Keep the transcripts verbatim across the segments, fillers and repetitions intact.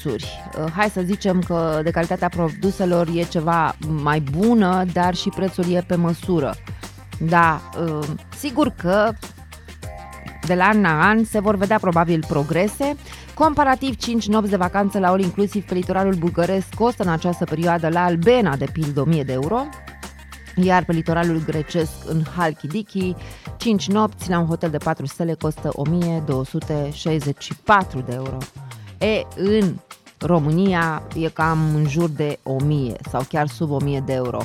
prețuri. Hai să zicem că de calitatea produselor e ceva mai bună, dar și prețul e pe măsură. Da, sigur că de la an la an se vor vedea probabil progrese. Comparativ, cinci nopți de vacanță la all inclusiv pe litoralul bulgăresc costă în această perioadă la Albena de pildă o mie de euro, iar pe litoralul grecesc în Halkidiki cinci nopți la un hotel de patru stele costă o mie două sute șaizeci și patru de euro. E, în România e cam în jur de o mie sau chiar sub o mie de euro.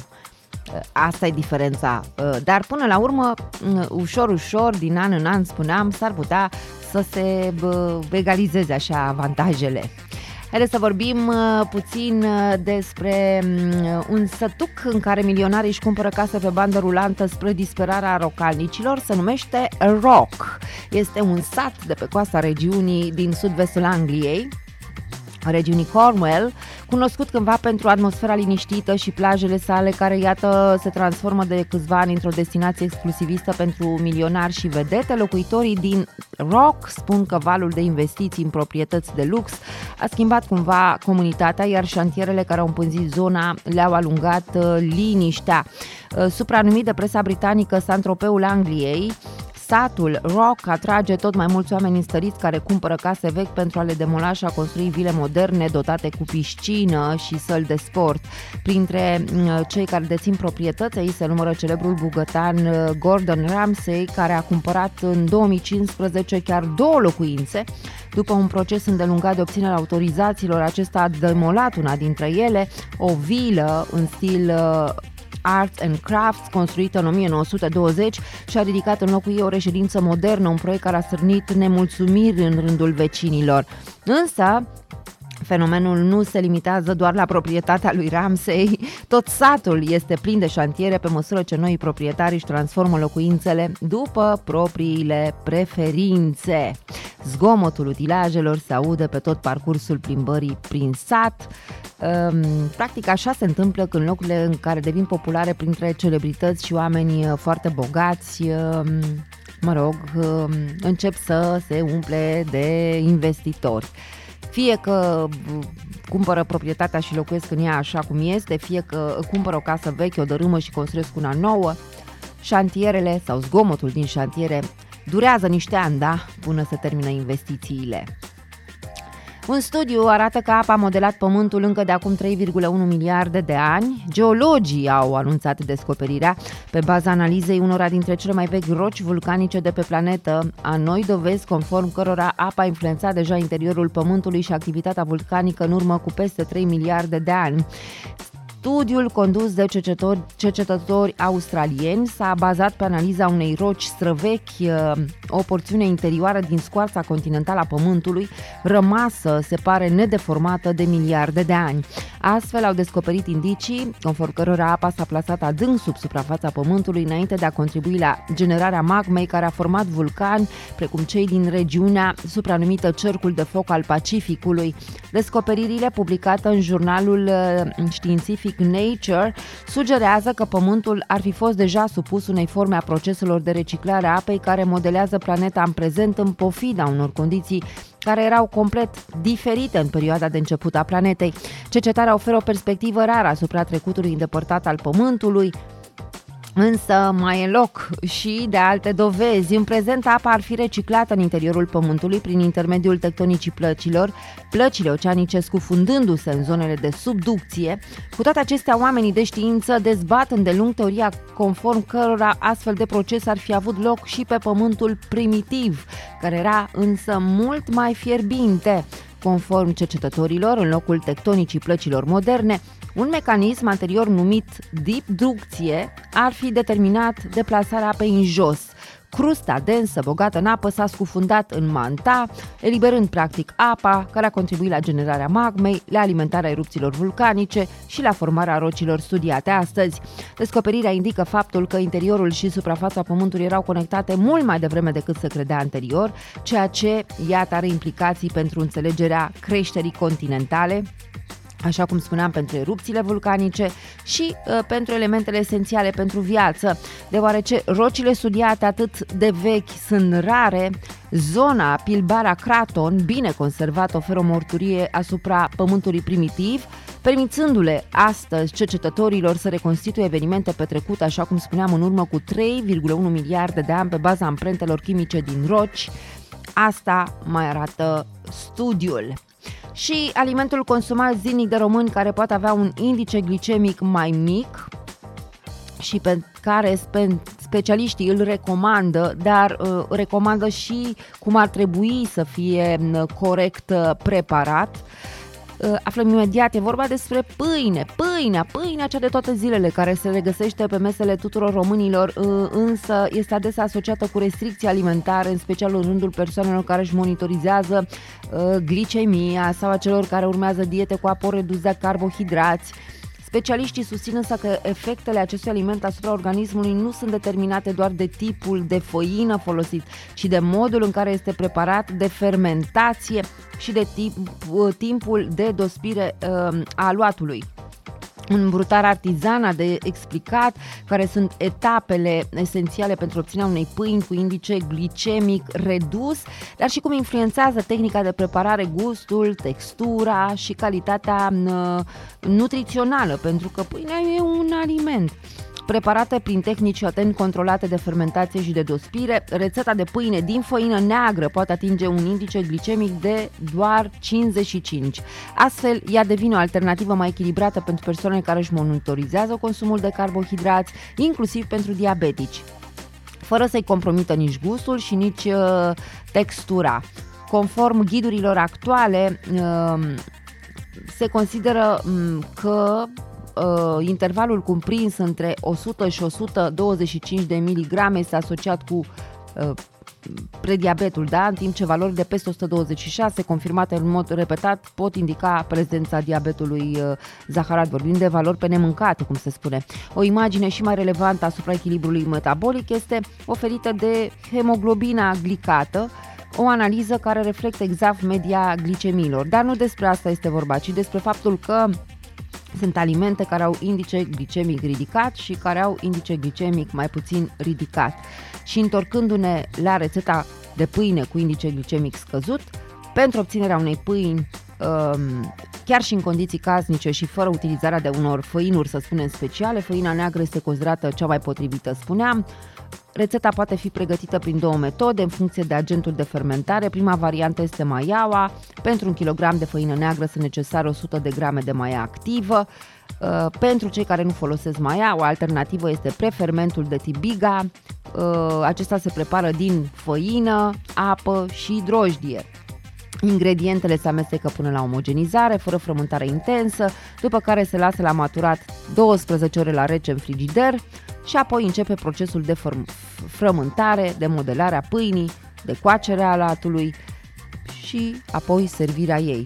Asta e diferența, dar până la urmă, ușor, ușor, din an în an, spuneam, s-ar putea să se egalizeze așa avantajele. Haideți să vorbim puțin despre un sătuc în care milionarii își cumpără case pe bandă rulantă spre disperarea localnicilor. Se numește Rock. Este un sat de pe coasta regiunii din sud-vestul Angliei, regiunii Cornwall, cunoscut cândva pentru atmosfera liniștită și plajele sale care, iată, se transformă de câțiva ani într-o destinație exclusivistă pentru milionari și vedete. Locuitorii din Rock spun că valul de investiții în proprietăți de lux a schimbat cumva comunitatea, iar șantierele care au împânzit zona le-au alungat liniștea. Supranumit de presa britanică Saint-Tropezul Angliei, satul Rock atrage tot mai mulți oameni înstăriți care cumpără case vechi pentru a le demola și a construi vile moderne dotate cu piscină și săli de sport. Printre cei care dețin proprietăți aici se numără celebrul bugătan Gordon Ramsay, care a cumpărat în două mii cincisprezece chiar două locuințe. După un proces îndelungat de obținerea autorizațiilor, acesta a demolat una dintre ele, o vilă în stil Arts and Crafts, construită în o mie nouă sute douăzeci, și a ridicat în locul ei o reședință modernă, un proiect care a sârnit nemulțumiri în rândul vecinilor. Însă, fenomenul nu se limitează doar la proprietatea lui Ramsay, tot satul este plin de șantiere pe măsură ce noi proprietari își transformă locuințele după propriile preferințe. Zgomotul utilajelor se aude pe tot parcursul plimbării prin sat. Practic așa se întâmplă când locurile în care devin populare printre celebrități și oameni foarte bogați, mă rog, încep să se umple de investitori. Fie că cumpără proprietatea și locuiesc în ea așa cum este, fie că cumpără o casă veche, o dărâmă și construiesc una nouă, șantierele sau zgomotul din șantiere durează niște ani, da, până se termină investițiile. Un studiu arată că apa a modelat Pământul încă de acum trei virgulă unu miliarde de ani. Geologii au anunțat descoperirea pe baza analizei unora dintre cele mai vechi roci vulcanice de pe planetă, a noi dovezi conform cărora apa a influențat deja interiorul Pământului și activitatea vulcanică în urmă cu peste trei miliarde de ani. Studiul condus de cercetători, cercetători australieni s-a bazat pe analiza unei roci străvechi, o porțiune interioară din scoarța continentală a Pământului, rămasă, se pare, nedeformată de miliarde de ani. Astfel au descoperit indicii conform cărora apa s-a plasat adânc sub suprafața Pământului înainte de a contribui la generarea magmei care a format vulcani, precum cei din regiunea supranumită Cercul de Foc al Pacificului. Descoperirile publicate în jurnalul științific Nature sugerează că Pământul ar fi fost deja supus unei forme a proceselor de reciclare a apei care modelează planeta în prezent în pofida unor condiții care erau complet diferite în perioada de început a planetei. Cercetarea oferă o perspectivă rară asupra trecutului îndepărtat al Pământului, însă mai e loc și de alte dovezi. În prezent, apa ar fi reciclată în interiorul Pământului prin intermediul tectonicii plăcilor, plăcile oceanice scufundându-se în zonele de subducție. Cu toate acestea, oamenii de știință dezbat îndelung teoria conform cărora astfel de proces ar fi avut loc și pe Pământul primitiv, care era însă mult mai fierbinte. Conform cercetătorilor, în locul tectonicii plăcilor moderne, un mecanism anterior numit dipducție ar fi determinat deplasarea apei în jos. Crusta densă, bogată în apă, s-a scufundat în manta, eliberând practic apa, care a contribuit la generarea magmei, la alimentarea erupțiilor vulcanice și la formarea rocilor studiate astăzi. Descoperirea indică faptul că interiorul și suprafața Pământului erau conectate mult mai devreme decât se credea anterior, ceea ce, iată, are implicații pentru înțelegerea creșterii continentale, așa cum spuneam, pentru erupțiile vulcanice și uh, pentru elementele esențiale pentru viață. Deoarece rocile studiate atât de vechi sunt rare, Zona Pilbara Craton, bine conservată, oferă o mărturie asupra pământului primitiv, permițându-le astăzi cercetătorilor să reconstituie evenimente petrecute, așa cum spuneam, în urmă cu trei virgulă unu miliarde de ani pe baza amprentelor chimice din roci. Asta mai arată studiul. Și alimentul consumat zilnic de români, care poate avea un indice glicemic mai mic și pe care specialiștii îl recomandă, dar uh, recomandă și cum ar trebui să fie corect preparat. Uh, aflăm imediat, e vorba despre pâine, pâinea, pâinea cea de toate zilele, care se regăsește pe mesele tuturor românilor, uh, însă este adesea asociată cu restricții alimentare, în special în rândul persoanelor care își monitorizează uh, glicemia sau a celor care urmează diete cu aport redus de carbohidrați. Specialiștii susțin însă că efectele acestui aliment asupra organismului nu sunt determinate doar de tipul de făină folosit, ci de modul în care este preparat, de fermentație și de tip, timpul de dospire uh, a aluatului. Un brutar artizan a de explicat care sunt etapele esențiale pentru obținerea unei pâini cu indice glicemic redus, dar și cum influențează tehnica de preparare gustul, textura și calitatea uh, nutrițională, pentru că pâinea e un aliment. Preparate prin tehnici atent controlate de fermentație și de dospire, rețeta de pâine din făină neagră poate atinge un indice glicemic de doar cincizeci și cinci. Astfel, ea devine o alternativă mai echilibrată pentru persoane care își monitorizează consumul de carbohidrați, inclusiv pentru diabetici, fără să-i compromită nici gustul și nici uh, textura. Conform ghidurilor actuale, uh, se consideră um, că Uh, intervalul cuprins între o sută și o sută douăzeci și cinci de miligrame este asociat cu uh, prediabetul, da? În timp ce valori de peste o sută douăzeci și șase, confirmate în mod repetat, pot indica prezența diabetului uh, zaharat, vorbind de valori pe nemâncate, cum se spune. O imagine și mai relevantă asupra echilibrului metabolic este oferită de hemoglobina glicată, o analiză care reflectă exact media glicemiilor. Dar nu despre asta este vorba, ci despre faptul că sunt alimente care au indice glicemic ridicat și care au indice glicemic mai puțin ridicat. Și întorcându-ne la rețeta de pâine cu indice glicemic scăzut, pentru obținerea unei pâini, chiar și în condiții casnice și fără utilizarea de unor făinuri, să spunem, speciale, făina neagră este considerată cea mai potrivită, spuneam. Rețeta poate fi pregătită prin două metode, în funcție de agentul de fermentare. Prima variantă este maiaua. Pentru un kilogram de făină neagră sunt necesare o sută de grame de maia activă. Pentru cei care nu folosesc maiaua, alternativă este prefermentul de tip biga. Acesta se prepară din făină, apă și drojdie. Ingredientele se amestecă până la omogenizare, fără frământare intensă, după care se lasă la maturat douăsprezece ore la rece în frigider și apoi începe procesul de frământare, de modelare a pâinii, de coacere a latului și apoi servirea ei.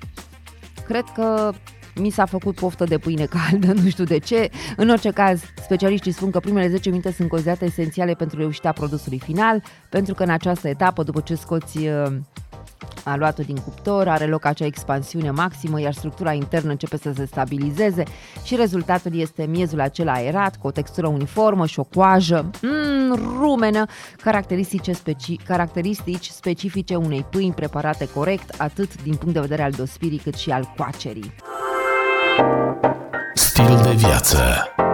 Cred că mi s-a făcut poftă de pâine caldă, nu știu de ce. În orice caz, specialiștii spun că primele zece minute sunt considerate esențiale pentru reușita produsului final, pentru că în această etapă, după ce scoți aluatul din cuptor, are loc acea expansiune maximă, iar structura internă începe să se stabilizeze și rezultatul este miezul acela aerat, cu o textură uniformă și o coajă mm, rumenă, caracteristice speci- caracteristici specifice unei pâini preparate corect, atât din punct de vedere al dospirii cât și al coacerii. Stil de viață.